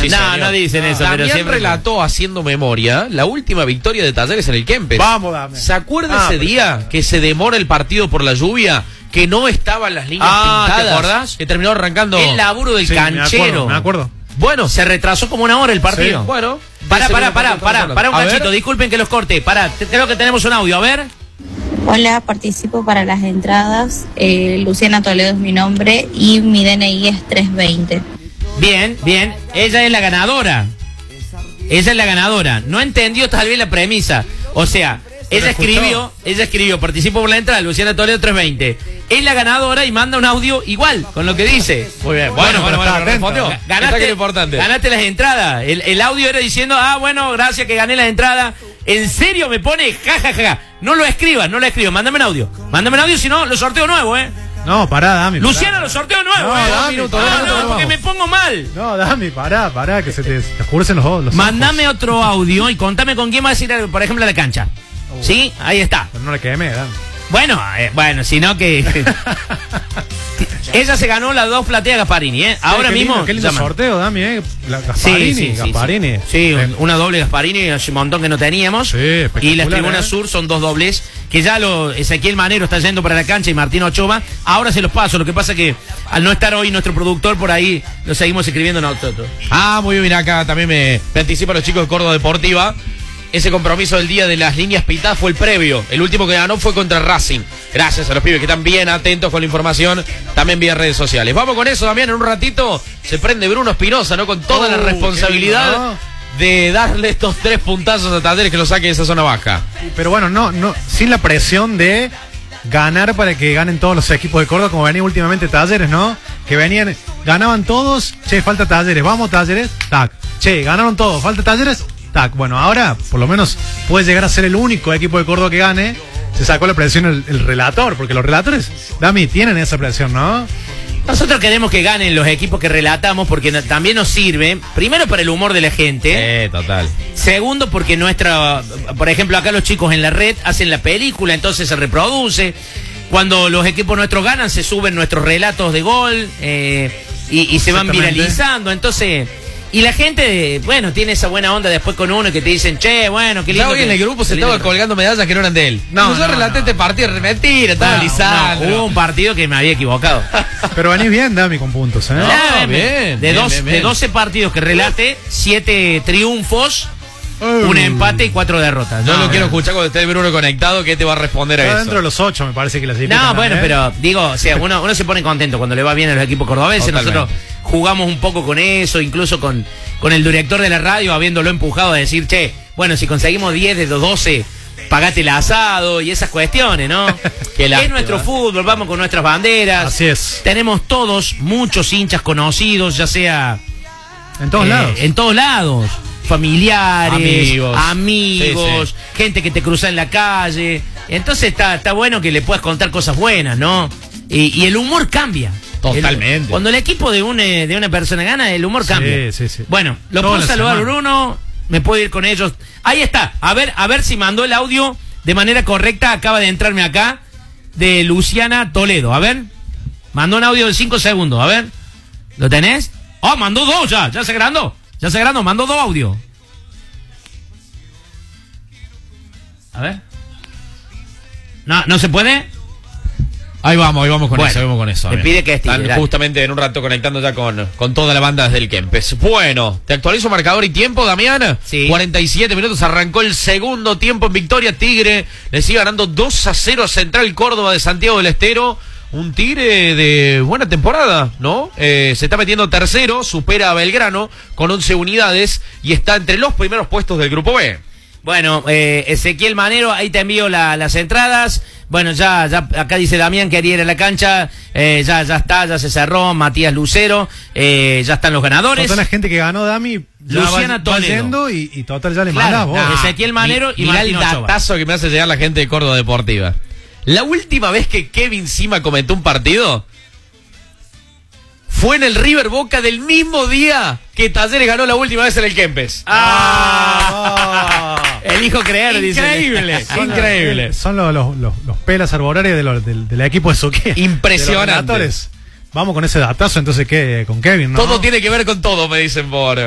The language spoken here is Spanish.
señor. No dicen eso, pero Damián siempre relató haciendo memoria la última victoria de Talleres en el Kempes. Vamos, Damián. ¿Se acuerda ese día que se demora el partido por la lluvia? Que no estaban las líneas pintadas. ¿Te acordás? Que terminó arrancando El laburo del canchero. Me acuerdo. Bueno, Se retrasó como una hora el partido. sí, bueno. Pará un A ver. cachito, disculpen que los corte. Pará, creo que tenemos un audio, a ver. Hola, participo para las entradas. Luciana Toledo es mi nombre y mi DNI es 320. Bien, ella es la ganadora. No entendió tal vez la premisa. O sea, ella escribió, participo por la entrada, Luciana Toledo 320. Es la ganadora y manda un audio igual, con lo que dice. Muy bien. Bueno, respondió. Está que es lo importante. Ganaste las entradas. El audio era diciendo, bueno, gracias que gané las entradas. ¿En serio me pone jajaja? No lo escribas. Mándame un audio, si no, lo sorteo nuevo, No, pará, Dami. Luciana, lo sorteo nuevo, No, Dos Dami, minutos, no, porque me pongo mal. No, Dami, pará, que se te oscurecen los ojos. Mándame otro audio y contame con quién vas a ir, por ejemplo, a la cancha. ¿Sí? Ahí está. Pero no le quemé, Dami. Bueno, sino que... Ella se ganó las 2 plateas Gasparini, Ahora mismo... Qué lindo llama. sorteo, Dami, Gasparini, Gasparini. Sí, una doble Gasparini, hace un montón que no teníamos. Sí, espectacular, y las tribunas sur son 2 dobles, que ya Ezequiel Manero está yendo para la cancha y Martín Ochoa. Ahora se los paso, lo que pasa que al no estar hoy nuestro productor, por ahí lo seguimos escribiendo nosotros. Muy bien, acá también me anticipan los chicos de Córdoba Deportiva. Ese compromiso del día de las líneas pintadas fue el previo. El último que ganó fue contra Racing. Gracias a los pibes que están bien atentos con la información, también vía redes sociales. Vamos con eso, Damián. En un ratito se prende Bruno Espinosa, ¿no? Con toda la responsabilidad de darle estos 3 puntazos a Talleres que lo saque de esa zona baja. Pero bueno, no, sin la presión de ganar para que ganen todos los equipos de Córdoba, como venía últimamente Talleres, ¿no? Que ganaban todos, falta Talleres, vamos Talleres, tac. Ganaron todos, falta Talleres, tac. Bueno, ahora por lo menos puede llegar a ser el único equipo de Córdoba que gane. Se sacó la presión el relator, porque los relatores, Dami, tienen esa presión, ¿no? Nosotros queremos que ganen los equipos que relatamos porque también nos sirve, primero para el humor de la gente. Total. Segundo porque por ejemplo, acá los chicos en la red hacen la película, entonces se reproduce. Cuando los equipos nuestros ganan, se suben nuestros relatos de gol y se van viralizando, entonces... Y la gente, tiene esa buena onda después con uno que te dicen, qué lindo. Ya hoy en el grupo se estaba colgando medallas que no eran de él. Yo relaté este partido, mentira, estaba lisando. Hubo un partido que me había equivocado. Pero venís bien, Dami, con puntos, Bien. De 12 partidos que relate, 7 triunfos, un empate y 4 derrotas. Yo lo quiero escuchar cuando esté Bruno conectado, que te va a responder a eso. Dentro de los 8 me parece que las pero digo, uno se pone contento cuando le va bien a los equipos cordobeses. Totalmente. Nosotros jugamos un poco con eso, incluso con el director de la radio, habiéndolo empujado a decir, si conseguimos 10 de los 12, pagate el asado y esas cuestiones, ¿no? Es nuestro fútbol, vamos con nuestras banderas. Así es. Tenemos muchos hinchas conocidos, ya sea... En todos lados. En todos lados. Familiares, amigos, Sí. gente que te cruza en la calle. Entonces está bueno que le puedas contar cosas buenas, ¿no? Y el humor cambia. Totalmente. Cuando el equipo de una persona gana, el humor cambia. Sí. Bueno, lo Toda puedo la saludar, semana. Bruno. Me puedo ir con ellos. Ahí está. A ver si mandó el audio de manera correcta. Acaba de entrarme acá de Luciana Toledo. A ver. Mandó un audio de 5 segundos. A ver. ¿Lo tenés? Mandó 2 ya. Ya se agrandó. Mandó 2 audios. A ver. ¿No se puede? Ahí vamos con eso. Me pide que estire. Están justamente en un rato conectando ya con toda la banda desde el Kempes. Bueno, ¿te actualizo marcador y tiempo, Damián? Sí. 47 minutos, arrancó el segundo tiempo en victoria. Tigre le sigue ganando 2-0 a Central Córdoba de Santiago del Estero. Un Tigre de buena temporada, ¿no? Se está metiendo tercero, supera a Belgrano con 11 unidades y está entre los primeros puestos del Grupo B. Bueno, Ezequiel Manero, ahí te envío las entradas. Bueno, ya acá dice Damián que haría ir a la cancha. Ya se cerró. Matías Lucero, ya están los ganadores. Toda la gente que ganó, Dami, Luciana Toledo. Y total ya le mandás vos. Ezequiel Manero y mirá Martín el Ochoa. datazo que me hace llegar la gente de Córdoba Deportiva. La última vez que Kevin Sima comentó un partido fue en el River Boca del mismo día que Talleres ganó la última vez en el Kempes. Elijo creer, dice. Increíble. Son los pelas arborarias del equipo de Suquía. Impresionante. Vamos con ese datazo, entonces, ¿qué? Con Kevin, ¿no? Todo tiene que ver con todo, me dicen por